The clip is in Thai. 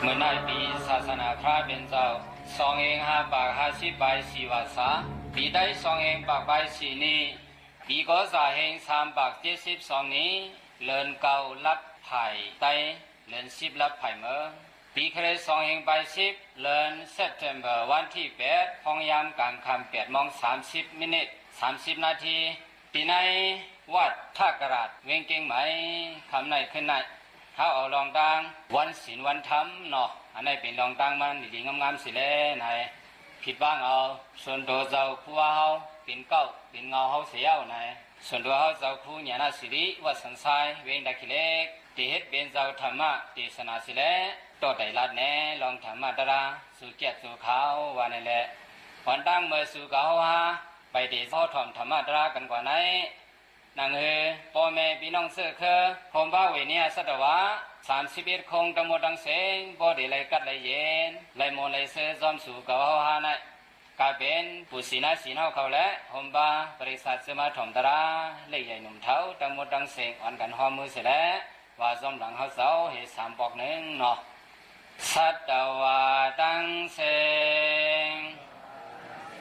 เมื่อในปีศาสนาพระเป็นเจ้า2550ใบ4วาษาปีได้2ปากใบ4นี้ปีก็สาเหง372นี้เลินเก่าลับไผ่ไตเลิน10ลับไผ่เมื่อปีเคย2ใบ10เลินเซปเทมเบอร์วันที่8ห้องยามกลางค่ำ8:30 น30 นาทีปีในวัดท่ากระดเวงเก่งไหมคำไหนขึ้นไหนเขาเอาลองดังวันศีลวันธรรมเนาะอันไหนเป็นลองดังมันดีๆงามๆสิแลไหนผิดบ้างเอาส่วนตัวเจ้าผู้ว่าเขาเป็นเก้าเป็นเงาเขาเสียวไหนส่วนตัวเขาเจ้าผู้ญาณสิริวัดสันทรายเวงดักขิเล็กที่เฮ็ดเป็นเจ้าธรรมะเทศนาสิแลต่อไตรลัดแน่ลองธรรมะตระสู่แก่สู่เขาว่านั่นแหละวันตั้งเมื่อสู่เขาฮะไปเดชพ่อถ่อมธรรมะตระกันกว่าไหนนางพ่อแม่พี่น้องเสือคือผมว่าเวเนียสัตวะ31คงตะมดังเสงบ่ได้ไหลกัดไหลเย็นไหลโมไหลเสือจอมสู่เขาฮะนั่นกาเป็นผู้ศีนาศีนเฮาเขาและผมว่าบริษัทสมาถมตระเลยใหญ่หนุ่มเท้าตะมดังเสงอ่อนกันหอมมือเสร็จแล้วว่าจอมหลังเฮาเสาเฮ็ด3ปอกนึงเนาะสัตวะตังเส